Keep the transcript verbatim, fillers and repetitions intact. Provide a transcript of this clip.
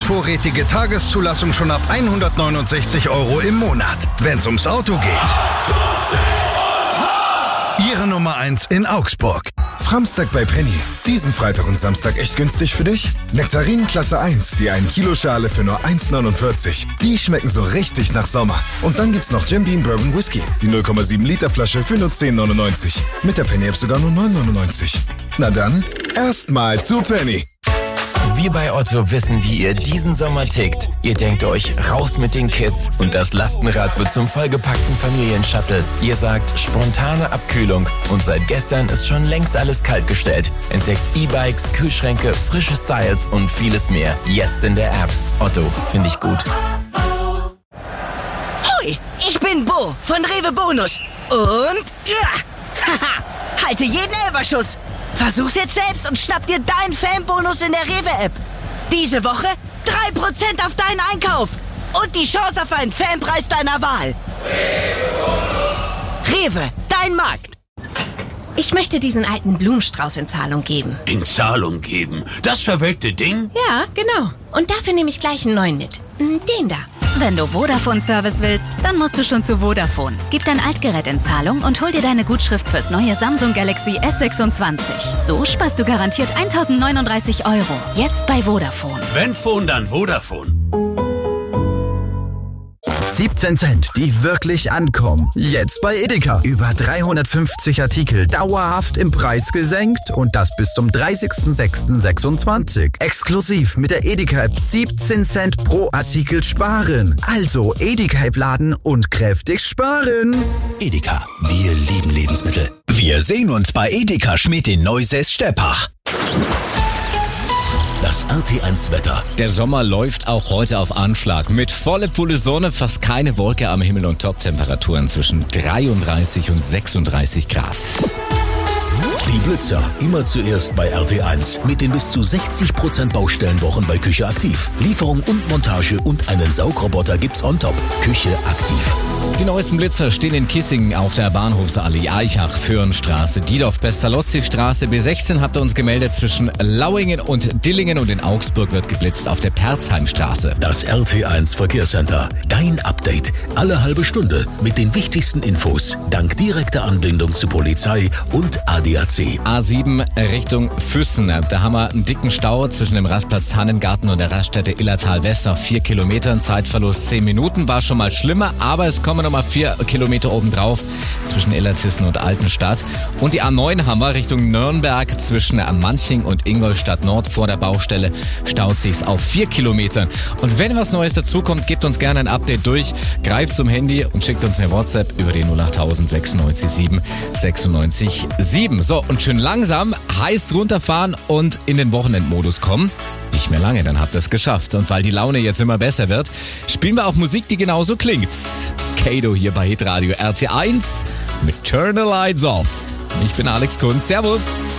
vorrätige Tageszulassung schon ab hundertneunundsechzig Euro im Monat. Wenn's ums Auto geht. Ihre Nummer eins in Augsburg. Framstag bei Penny. Diesen Freitag und Samstag echt günstig für dich? Nektarinen Klasse eins, die ein Kilo Schale für nur eins neunundvierzig. Die schmecken so richtig nach Sommer. Und dann gibt's noch Jim Beam Bourbon Whisky. Die null Komma sieben Liter Flasche für nur zehn neunundneunzig. Mit der Penny App sogar nur neun neunundneunzig. Na dann, erstmal zu Penny. Wir bei Otto wissen, wie ihr diesen Sommer tickt. Ihr denkt euch, raus mit den Kids und das Lastenrad wird zum vollgepackten Familienshuttle. Ihr sagt, spontane Abkühlung und seit gestern ist schon längst alles kaltgestellt. Entdeckt E-Bikes, Kühlschränke, frische Styles und vieles mehr. Jetzt in der App. Otto, finde ich gut. Hoi, ich bin Bo von Rewe Bonus. Und ja, haha, halte jeden Elberschuss. Versuch's jetzt selbst und schnapp dir deinen Fanbonus in der Rewe-App. Diese Woche drei Prozent auf deinen Einkauf und die Chance auf einen Fanpreis deiner Wahl. Rewe, dein Markt. Ich möchte diesen alten Blumenstrauß in Zahlung geben. In Zahlung geben? Das verwelkte Ding? Ja, genau. Und dafür nehme ich gleich einen neuen mit. Den da. Wenn du Vodafone-Service willst, dann musst du schon zu Vodafone. Gib dein Altgerät in Zahlung und hol dir deine Gutschrift fürs neue Samsung Galaxy S sechsundzwanzig. So sparst du garantiert tausendneununddreißig Euro. Jetzt bei Vodafone. Wenn Phone, dann Vodafone. siebzehn Cent, die wirklich ankommen. Jetzt bei Edeka. Über dreihundertfünfzig Artikel dauerhaft im Preis gesenkt und das bis zum dreißigsten sechsten sechsundzwanzig. Exklusiv mit der Edeka-App siebzehn Cent pro Artikel sparen. Also Edeka-App laden und kräftig sparen. Edeka, wir lieben Lebensmittel. Wir sehen uns bei Edeka Schmidt in Neusäß-Steppach. Das R T eins Wetter. Der Sommer läuft auch heute auf Anschlag. Mit volle Pulle Sonne, fast keine Wolke am Himmel und Top-Temperaturen zwischen dreiunddreißig und sechsunddreißig Grad. Die Blitzer, immer zuerst bei R T eins. Mit den bis zu sechzig Prozent Baustellenwochen bei Küche aktiv. Lieferung und Montage und einen Saugroboter gibt's on top. Küche aktiv. Die neuesten Blitzer stehen in Kissingen auf der Bahnhofsallee, Eichach, Föhrenstraße, Diedorf-Pestalozzi-Straße. B sechzehn habt ihr uns gemeldet, zwischen Lauingen und Dillingen und in Augsburg wird geblitzt auf der Perzheimstraße. Das R T eins Verkehrscenter. Dein Update. Alle halbe Stunde mit den wichtigsten Infos. Dank direkter Anbindung zu Polizei und A D A C. A sieben Richtung Füssen. Da haben wir einen dicken Stau zwischen dem Rastplatz Tannengarten und der Raststätte Illertal West auf vier Kilometern. Zeitverlust zehn Minuten. War schon mal schlimmer, aber es kommen nochmal vier Kilometer obendrauf zwischen Illertissen und Altenstadt. Und die A neun haben wir Richtung Nürnberg zwischen Manching und Ingolstadt Nord vor der Baustelle. Staut sich's auf vier Kilometern. Und wenn was Neues dazukommt, gebt uns gerne ein Update durch. Greift zum Handy und schickt uns eine WhatsApp über die null acht null sechsundneunzig sieben sechsundneunzig sieben. So, und schön langsam heiß runterfahren und in den Wochenendmodus kommen. Nicht mehr lange, dann habt ihr es geschafft. Und weil die Laune jetzt immer besser wird, spielen wir auch Musik, die genauso klingt. Kato hier bei Hitradio R T eins mit Turn the Lights Off. Ich bin Alex Kunz. Servus.